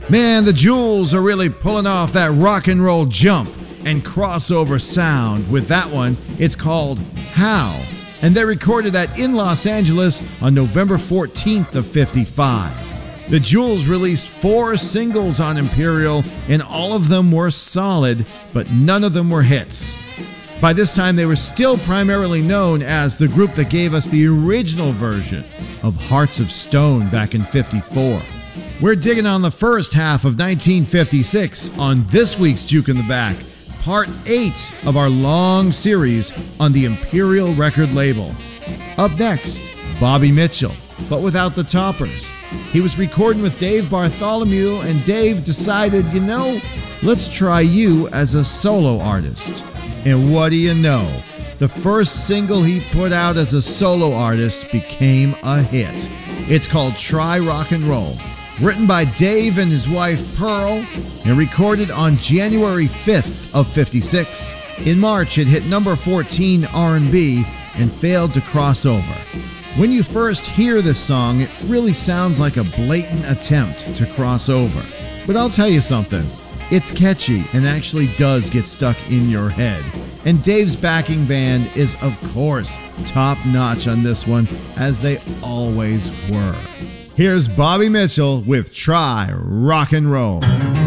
Man, the Jewels are really pulling off that rock and roll jump and crossover sound. With that one, it's called How. And they recorded that in Los Angeles on November 14th of 55. The Jewels released 4 singles on Imperial, and all of them were solid, but none of them were hits. By this time, they were still primarily known as the group that gave us the original version of Hearts of Stone back in 54. We're digging on the first half of 1956 on this week's Juke in the Back, part 8 of our long series on the Imperial record label. Up next, Bobby Mitchell, but without the Toppers. He was recording with Dave Bartholomew, and Dave decided, let's try you as a solo artist. And what do you know? The first single he put out as a solo artist became a hit. It's called Try Rock and Roll. Written by Dave and his wife Pearl, and recorded on January 5th of 56. In March, it hit number 14 R&B and failed to cross over. When you first hear this song, it really sounds like a blatant attempt to cross over. But I'll tell you something, it's catchy and actually does get stuck in your head. And Dave's backing band is, of course, top-notch on this one, as they always were. Here's Bobby Mitchell with Try Rock and Roll.